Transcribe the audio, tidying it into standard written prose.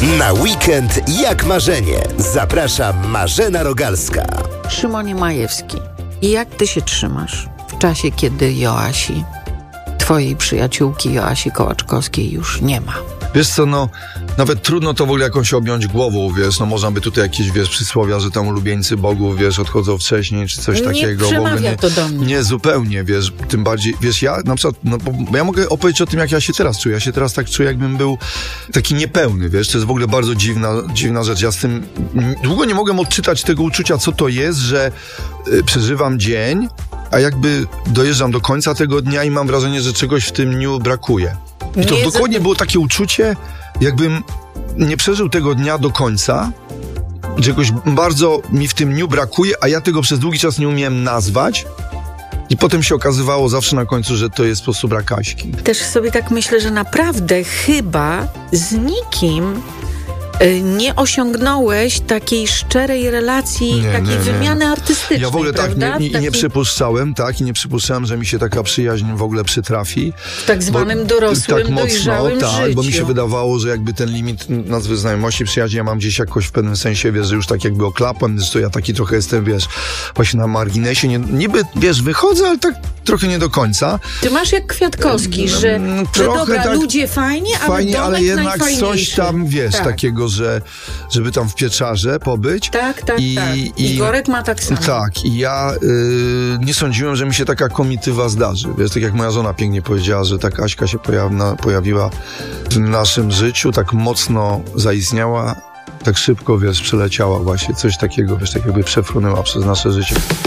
Na weekend jak marzenie. Zaprasza Marzena Rogalska. Szymonie Majewski, jak ty się trzymasz w czasie, kiedy Joasi, twojej przyjaciółki Joasi Kołaczkowskiej już nie ma? Wiesz co, nawet trudno to w ogóle jakąś objąć głową, wiesz, można by tutaj jakieś, przysłowia, że tam ulubieńcy bogów, odchodzą wcześniej, czy coś takiego. Nie przemawia to do mnie. Nie, zupełnie, tym bardziej, ja na przykład, bo ja mogę opowiedzieć o tym, jak ja się teraz czuję. Ja się teraz tak czuję, jakbym był taki niepełny, to jest w ogóle bardzo dziwna rzecz. Ja z tym długo nie mogę odczytać tego uczucia, co to jest, że przeżywam dzień, a jakby dojeżdżam do końca tego dnia i mam wrażenie, że czegoś w tym dniu brakuje. I to dokładnie było takie uczucie, jakbym nie przeżył tego dnia do końca, czegoś bardzo mi w tym dniu brakuje, a ja tego przez długi czas nie umiałem nazwać. I potem się okazywało zawsze na końcu, że to jest po prostu brak Aśki. Też sobie tak myślę, że naprawdę chyba z nikim nie osiągnąłeś takiej szczerej relacji, takiej wymiany artystycznej. Ja w ogóle prawda? nie przypuszczałem, że mi się taka przyjaźń w ogóle przytrafi. W tak zwanym dorosłym, dojrzałym życiu. Bo mi się wydawało, że jakby ten limit nazwy znajomości, przyjaźni ja mam gdzieś jakoś w pewnym sensie, że już tak jakby oklapłem, że ja taki trochę jestem, właśnie na marginesie. Niby, wychodzę, ale tak trochę nie do końca. Ty masz jak Kwiatkowski, że dobra, tak, ludzie fajnie, ale jednak coś tam, takiego, żeby tam w Pieczarze pobyć. Tak. I Igorek ma tak samo. Tak, i ja nie sądziłem, że mi się taka komitywa zdarzy. Tak jak moja żona pięknie powiedziała, że tak Aśka się pojawiła w naszym życiu, tak mocno zaistniała, tak szybko, przeleciała właśnie, coś takiego, tak jakby przefrunęła przez nasze życie.